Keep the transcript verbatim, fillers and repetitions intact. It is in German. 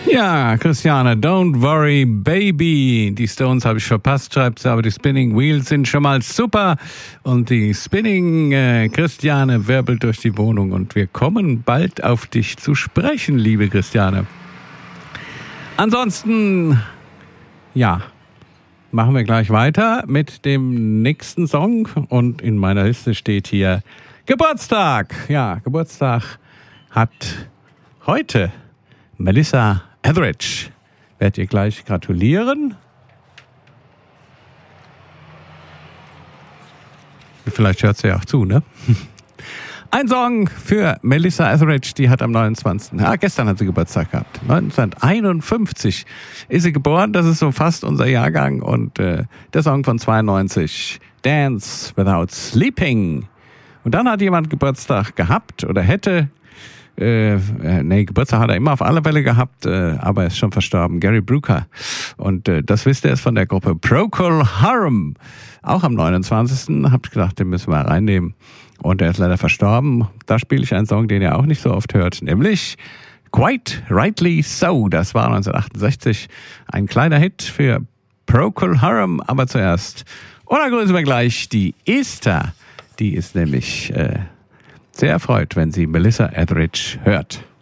Ja, Christiane, don't worry, baby. Die Stones habe ich verpasst, schreibt sie, aber die Spinning Wheels sind schon mal super. Und die Spinning äh, Christiane wirbelt durch die Wohnung und wir kommen bald auf dich zu sprechen, liebe Christiane. Ansonsten, ja, machen wir gleich weiter mit dem nächsten Song. Und in meiner Liste steht hier Geburtstag. Ja, Geburtstag hat heute Melissa Etheridge. Werdet ihr gleich gratulieren? Vielleicht hört sie ja auch zu, ne? Ein Song für Melissa Etheridge, die hat am neunundzwanzigsten Ah, gestern hat sie Geburtstag gehabt. neunzehnhunderteinundfünfzig ist sie geboren, das ist so fast unser Jahrgang. Und äh, der Song von zweiundneunzig, Dance Without Sleeping. Und dann hat jemand Geburtstag gehabt oder hätte, äh, nee, Geburtstag hat er immer auf alle Fälle gehabt, äh, aber er ist schon verstorben, Gary Brooker. Und äh, das wisst ihr, ist von der Gruppe Procol Harum. Auch am neunundzwanzigsten Hab ich gedacht, den müssen wir reinnehmen. Und er ist leider verstorben. Da spiele ich einen Song, den ihr auch nicht so oft hört, nämlich Quite Rightly So. Das war neunzehnhundertachtundsechzig ein kleiner Hit für Procol Harum. Aber zuerst, oder grüßen wir gleich die Esther. Die ist nämlich äh, sehr erfreut, wenn sie Melissa Etheridge hört.